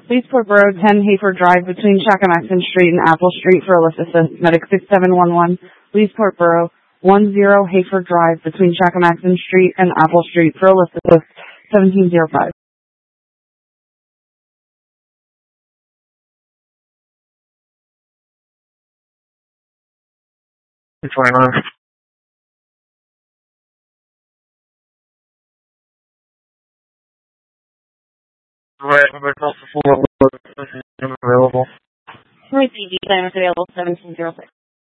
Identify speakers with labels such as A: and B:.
A: Leesport Borough, 10 Hayford Drive, between Chacamaxon Street and Apple Street for Alyssa, medic 6711. Leesport Borough, 10 Hayford Drive, between Chacamaxon Street and Apple Street for Alyssa, 1705.
B: It's 29. Right, but not the full available.
A: Receive, available 1706.